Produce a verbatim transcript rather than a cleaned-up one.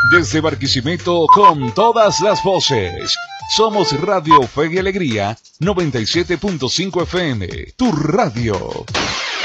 Desde Barquisimeto con todas las voces. Somos Radio Fe y Alegría noventa y siete punto cinco F M, tu radio.